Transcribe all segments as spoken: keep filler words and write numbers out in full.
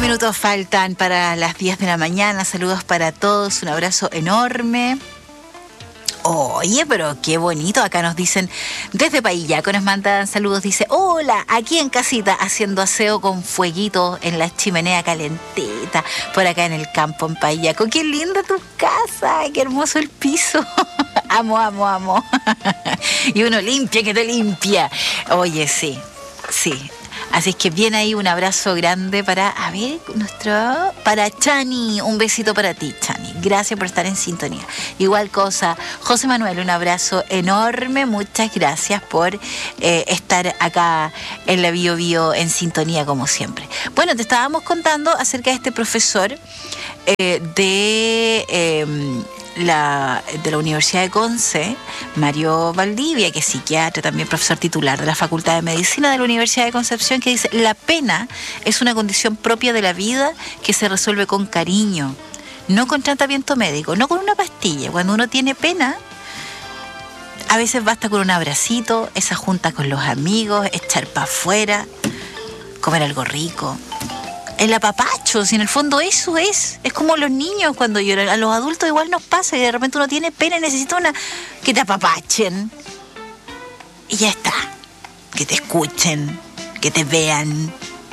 minutos faltan para las diez de la mañana. Saludos para todos, un abrazo enorme. Oye, pero qué bonito. Acá nos dicen, desde Paillaco nos mandan saludos. Dice, hola, aquí en casita haciendo aseo con fueguito en la chimenea calentita, por acá en el campo en Paillaco. Qué linda tu casa, qué hermoso el piso. Amo, amo, amo. Y uno limpia que te limpia. Oye, sí, sí. Así es que viene ahí un abrazo grande para, a ver, nuestro, para Chani, un besito para ti, Chani. Gracias por estar en sintonía. Igual cosa, José Manuel, un abrazo enorme, muchas gracias por eh, estar acá en la Bio Bio en sintonía como siempre. Bueno, te estábamos contando acerca de este profesor eh, de... Eh, La, de la Universidad de Conce, Mario Valdivia, que es psiquiatra, también profesor titular de la Facultad de Medicina de la Universidad de Concepción, que dice, la pena es una condición propia de la vida que se resuelve con cariño, no con tratamiento médico, no con una pastilla. Cuando uno tiene pena, a veces basta con un abracito, esa junta con los amigos, echar para afuera, comer algo rico. El apapacho, si en el fondo eso es, es como los niños cuando lloran, a los adultos igual nos pasa y de repente uno tiene pena y necesita una que te apapachen y ya está, que te escuchen, que te vean,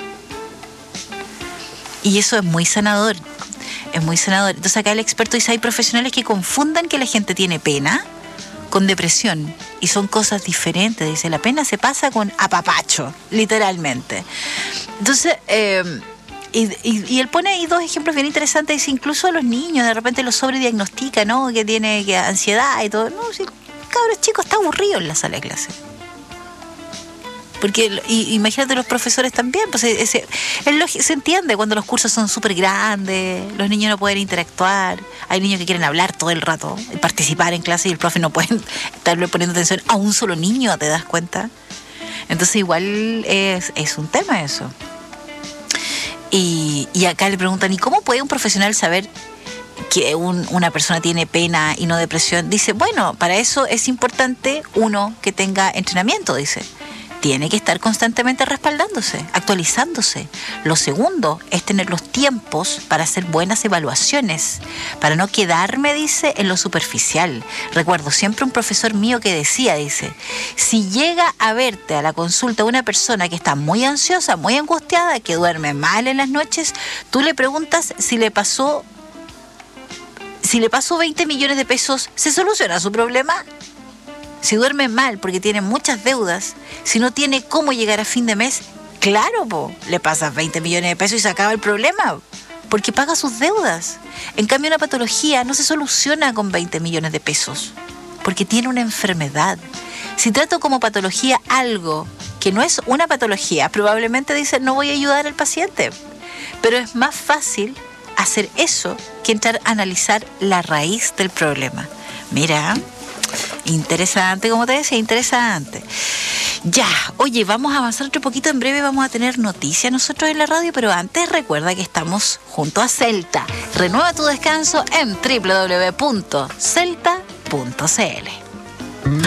y eso es muy sanador, es muy sanador. Entonces acá el experto dice, hay profesionales que confundan que la gente tiene pena con depresión y son cosas diferentes. Dice, la pena se pasa con apapacho, literalmente. Entonces eh, Y, y, y él pone ahí dos ejemplos bien interesantes. Dice, incluso a los niños de repente los sobrediagnostica, ¿no? Que tiene que ansiedad y todo. No, si el cabro chico está aburrido en la sala de clase. Porque, y, imagínate los profesores también, pues ese, el, se entiende cuando los cursos son súper grandes, los niños no pueden interactuar, hay niños que quieren hablar todo el rato, participar en clase y el profe no puede estarle poniendo atención a un solo niño, ¿te das cuenta? Entonces igual es, es un tema eso. Y, y acá le preguntan, ¿y cómo puede un profesional saber que un, una persona tiene pena y no depresión? Dice, bueno, para eso es importante, uno, que tenga entrenamiento, dice. Tiene que estar constantemente respaldándose, actualizándose. Lo segundo es tener los tiempos para hacer buenas evaluaciones, para no quedarme, dice, en lo superficial. Recuerdo siempre un profesor mío que decía, dice, si llega a verte a la consulta una persona que está muy ansiosa, muy angustiada, que duerme mal en las noches, tú le preguntas si le pasó, si le pasó veinte millones de pesos, ¿se soluciona su problema? Si duerme mal porque tiene muchas deudas, si no tiene cómo llegar a fin de mes, claro, po, le pasas veinte millones de pesos y se acaba el problema, porque paga sus deudas. En cambio, una patología no se soluciona con veinte millones de pesos, porque tiene una enfermedad. Si trato como patología algo que no es una patología, probablemente dicen, no voy a ayudar al paciente. Pero es más fácil hacer eso que entrar a analizar la raíz del problema. Mira, interesante, como te decía, interesante. Ya, oye, vamos a avanzar otro poquito. En breve vamos a tener noticias nosotros en la radio, pero antes recuerda que estamos junto a Celta. Renueva tu descanso en doble u doble u doble u punto celta punto c l.